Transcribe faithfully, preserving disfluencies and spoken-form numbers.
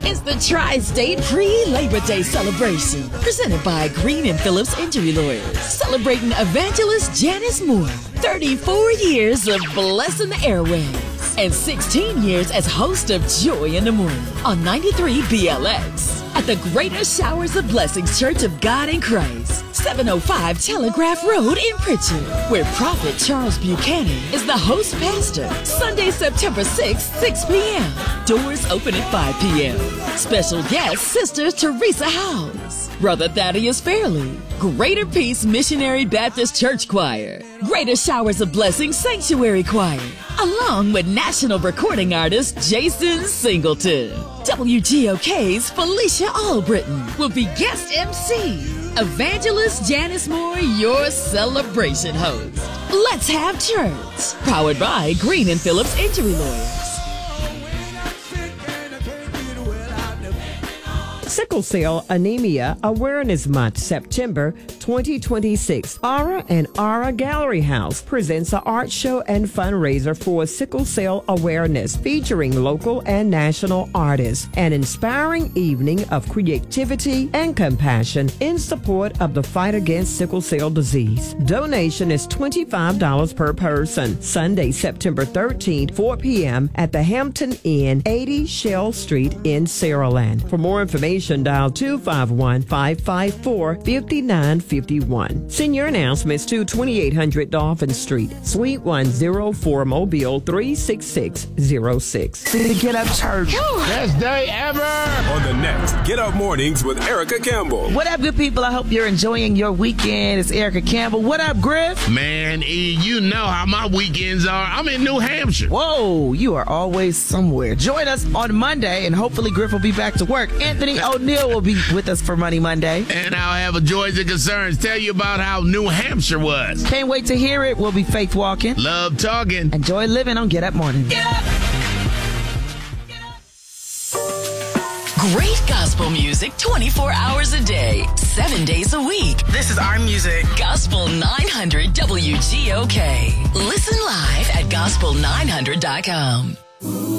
It's the Tri-State Pre-Labor Day celebration, presented by Green and Phillips Injury Lawyers, celebrating evangelist Janice Moore, thirty-four years of blessing the airwaves, and sixteen years as host of Joy in the Morning on ninety-three B L X at the Greater Showers of Blessings Church of God in Christ, seven oh five Telegraph Road in Pritchard, where Prophet Charles Buchanan is the host pastor. Sunday, September sixth, six p.m. Doors open at five p.m. Special guest, Sister Teresa Howes, Brother Thaddeus Fairley, Greater Peace Missionary Baptist Church Choir, Greater Showers of Blessing Sanctuary Choir, along with national recording artist Jason Singleton. W G O K's Felicia Albritton will be guest M C. Evangelist Janice Moore, your celebration host. Let's have church. Powered by Green and Phillips Injury Lawyers. Sickle Cell Anemia Awareness Month, September twenty twenty-six. Aura and Aura Gallery House presents an art show and fundraiser for sickle cell awareness, featuring local and national artists. An inspiring evening of creativity and compassion in support of the fight against sickle cell disease. Donation is twenty-five dollars per person. Sunday, September thirteenth, four p.m. at the Hampton Inn, eighty Shell Street in Saraland. For more information, dial two five one, five five four, five nine five one. Send your announcements to twenty-eight hundred Dolphin Street, Suite one oh four, Mobile three six six zero six. Get Up Church. Best day ever. On the next Get Up Mornings with Erica Campbell. What up, good people? I hope you're enjoying your weekend. It's Erica Campbell. What up, Griff? Man, E, you know how my weekends are. I'm in New Hampshire. Whoa, you are always somewhere. Join us on Monday, and hopefully Griff will be back to work. Anthony O'Neill will be with us for Money Monday. And I'll have a Joys and Concerns. Tell you about how New Hampshire was. Can't wait to hear it. We'll be faith walking. Love talking. Enjoy living on Get Up Morning. Get up! Great gospel music twenty-four hours a day, seven days a week. This is our music. Gospel nine hundred W G O K. Listen live at gospel nine hundred dot com.